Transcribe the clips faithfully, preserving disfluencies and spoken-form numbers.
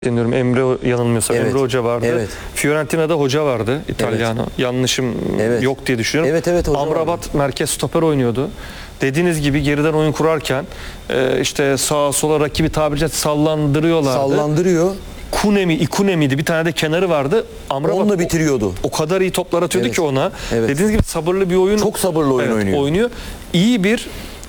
Deniyorum. Emre yanılmıyorsam Evet. Emre Hoca vardı. Evet. Fiorentina'da hoca vardı. İtalyano. Evet. Yanlışım Evet. yok diye düşünüyorum. Evet, evet, Amrabat merkez stoper oynuyordu. Dediğiniz gibi geriden oyun kurarken e, işte sağa sola rakibi tabiri caizse sallandırıyorlardı. Sallandırıyor. Kunemi, İkunemi'ydi. Bir tane de kenarı vardı. Amrabat Onunla bitiriyordu. O, o kadar iyi toplar atıyordu Evet. ki ona. Evet. Dediğiniz gibi sabırlı bir oyun. Çok sabırlı oyun evet, oynuyor. oynuyor. İyi bir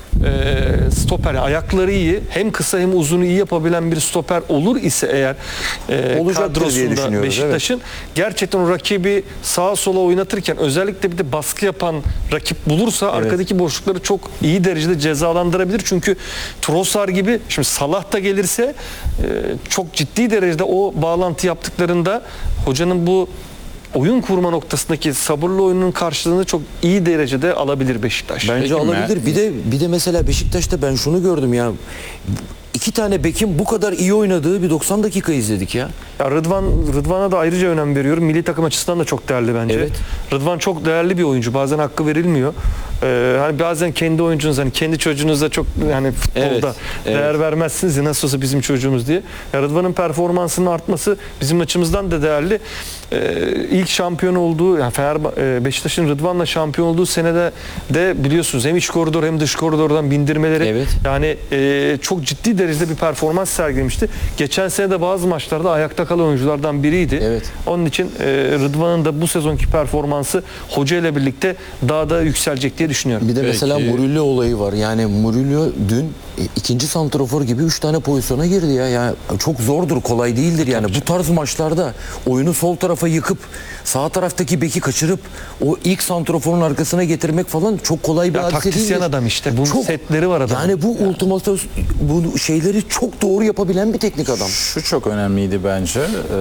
e, stoper. Ayakları iyi. Hem kısa hem uzunu iyi yapabilen bir stoper olur ise eğer e, kadrosunda Beşiktaş'ın evet. gerçekten o rakibi sağa sola oynatırken özellikle bir de baskı yapan rakip bulursa evet. arkadaki boşlukları çok iyi derecede cezalandırabilir. Çünkü Trossard gibi şimdi Salah da gelirse e, çok ciddi derecede o bağlantı yaptıklarında hocanın bu oyun kurma noktasındaki sabırlı oyunun karşılığını çok iyi derecede alabilir Beşiktaş. Bence Peki alabilir. mi? Bir de bir de mesela Beşiktaş'ta ben şunu gördüm ya. İki tane bekin bu kadar iyi oynadığı bir doksan dakika izledik ya. Ya Rıdvan Rıdvan'a da ayrıca önem veriyorum. Milli takım açısından da çok değerli bence. Evet. Rıdvan çok değerli bir oyuncu. Bazen hakkı verilmiyor. Ee, hani bazen kendi oyuncunuz, hani kendi çocuğunuza çok hani futbolda Evet, evet. değer vermezsiniz ya, nasıl olsa bizim çocuğumuz diye. Ya Rıdvan'ın performansının artması bizim açımızdan da değerli. Ee, ilk şampiyon olduğu, yani Fenerbahçe, Beşiktaş'ın Rıdvan'la şampiyon olduğu senede de biliyorsunuz hem iç koridor hem dış koridordan bindirmeleri Evet. yani e, çok ciddi derecede bir performans sergilemişti. Geçen sene de bazı maçlarda ayakta kalan oyunculardan biriydi. Evet. Onun için e, Rıdvan'ın da bu sezonki performansı hoca ile birlikte daha da yükselecek diye düşünüyorum. Bir de Peki. mesela Murillo olayı var. Yani Murillo dün e, ikinci santrafor gibi üç tane pozisyona girdi ya. Yani çok zordur, kolay değildir yani. Bu tarz maçlarda oyunu sol tarafa yıkıp sağ taraftaki beki kaçırıp o ilk santraforun arkasına getirmek falan çok kolay bir Ya hadise değildir. taktisyen adam işte. Bu Çok- setleri var adamın. Yani bu ultimasyon, bu şeyleri çok doğru yapabilen bir teknik adam. Şu çok önemliydi bence.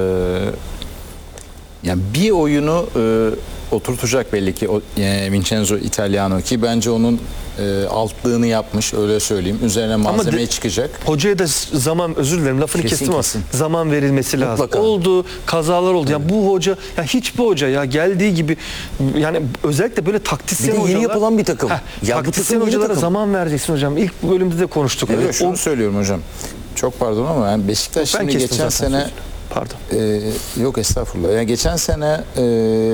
Ee, yani bir oyunu e, oturtacak belli ki o, e, Vincenzo Italiano ki bence onun e, altlığını yapmış, öyle söyleyeyim. Üzerine malzemeye de- çıkacak. Hocaya da zaman, özür dilerim lafını Kesin, kestim ama kesin. zaman verilmesi lazım. Mutlaka. Oldu, kazalar oldu. Yani bu hoca, ya hiçbir hoca ya geldiği gibi, yani özellikle böyle Bir taktisyen de yeni hocalar. yapılan bir takım. Heh, Ya bu taktisyen takım yeni hocalara takım. zaman vereceksin hocam. İlk bölümde de konuştuk. Evet, Öyle, şunu o- söylüyorum hocam. Çok pardon ama yani Beşiktaş ben şimdi kestim geçen zaten sene sözü. Pardon. e, yok estağfurullah. Yani geçen sene e,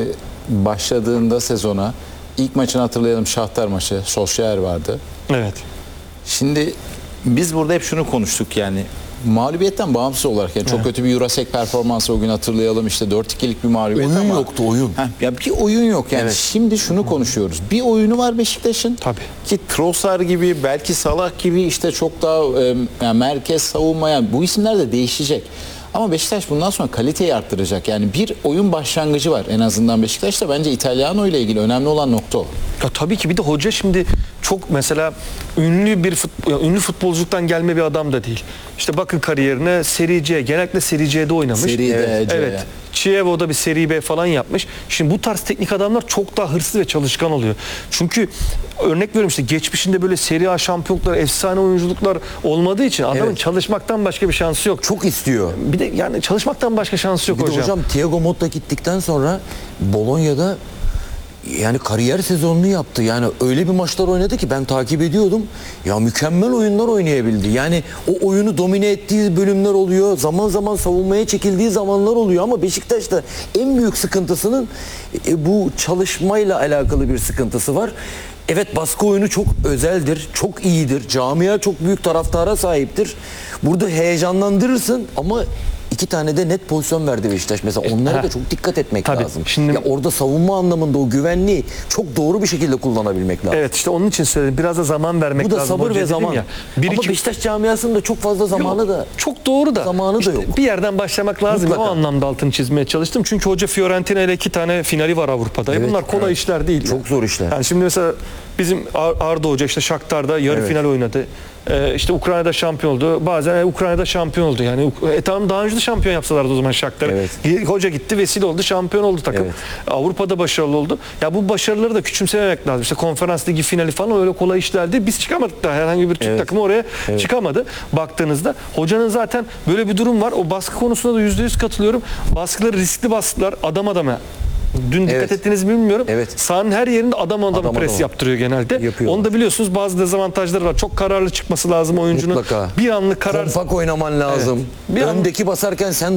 başladığında sezona ilk maçını hatırlayalım, Şahtar maçı. Solskjaer vardı. Evet. Şimdi biz burada hep şunu konuştuk yani mağlubiyetten bağımsız olarak yani çok Evet. kötü bir Eurosek performansı o gün hatırlayalım, işte dört ikilik bir mağlubiyet Oyun ama yoktu, oyun. Heh, ya bir oyun yok yani. Evet. Şimdi şunu konuşuyoruz. Bir oyunu var Beşiktaş'ın. Tabii. Ki Trossard gibi, belki Salah gibi işte çok daha e, yani merkez savunma, yani bu isimler de değişecek. Ama Beşiktaş bundan sonra kaliteyi arttıracak. Yani bir oyun başlangıcı var en azından Beşiktaş'ta. Bence Italiano ile ilgili önemli olan nokta o. Ya tabii ki bir de hoca şimdi çok mesela ünlü bir futbol, ünlü futbolculuktan gelme bir adam da değil. İşte bakın kariyerine Serie C, genellikle Serie C'de oynamış. Serie D, evet. C. evet. Chievo'da bir Serie B falan yapmış. Şimdi bu tarz teknik adamlar çok daha hırslı ve çalışkan oluyor. Çünkü örnek veriyorum işte geçmişinde böyle Serie A şampiyonluklar, efsane oyunculuklar olmadığı için adamın Evet. çalışmaktan başka bir şansı yok. Çok istiyor. Bir de yani çalışmaktan başka şansı yok Bir de hocam. hocam Thiago Motta gittikten sonra Bolonya'da yani kariyer sezonunu yaptı. Yani öyle bir maçlar oynadı ki ben takip ediyordum. Ya mükemmel oyunlar oynayabildi. Yani o oyunu domine ettiği bölümler oluyor. Zaman zaman savunmaya çekildiği zamanlar oluyor ama Beşiktaş'ta en büyük sıkıntısının e, bu çalışmayla alakalı bir sıkıntısı var. Evet, baskı oyunu çok özeldir, çok iyidir. Camia çok büyük taraftara sahiptir. Burada heyecanlandırırsın ama iki tane de net pozisyon verdi Beşiktaş. Mesela onlara ha. da çok dikkat etmek Tabii. lazım. Şimdi- Ya orada savunma anlamında o güvenliği çok doğru bir şekilde kullanabilmek lazım. Evet, işte onun için söyledim. Biraz da zaman vermek Bu da lazım. sabır Hoca ve dedim zaman. ya. Bir Ama iki Beşiktaş camiasının da çok fazla zamanı Yok, da çok doğru da zamanı da işte yok. bir yerden başlamak lazım. Mutlaka. O anlamda altını çizmeye çalıştım. Çünkü hoca Fiorentina ile iki tane finali var Avrupa'da. Evet, Bunlar kolay işler değil. Çok zor işler. Yani şimdi mesela bizim Ar- Arda Hoca işte Shakhtar'da yarı Evet. final oynadı. Ee, işte Ukrayna'da şampiyon oldu. Bazen e, Ukrayna'da şampiyon oldu. Yani e, tamam, daha önce de şampiyon yapsalardı o zaman Shakhtar. Evet. Hoca gitti, vesile oldu, şampiyon oldu takım. Evet. Avrupa'da başarılı oldu. Ya bu başarıları da küçümsememek lazım. İşte konferans ligi finali falan öyle kolay işler değil. Biz çıkamadık da, herhangi bir Türk Evet. takımı oraya çıkamadı. Baktığınızda hocanın zaten böyle bir durum var. O baskı konusunda da yüzde yüz katılıyorum. Baskıları, riskli baskılar, adam adama Dün dikkat Evet. ettiniz mi bilmiyorum. Evet. Sahanın her yerinde adam adam, Adam pres adama. yaptırıyor genelde. Yapıyorlar. Onu da biliyorsunuz, bazı dezavantajları var. Çok kararlı çıkması lazım oyuncunun. Mutlaka. Bir anlık karar. Kompakt oynaman lazım. Evet. Bir an- Öndeki basarken sen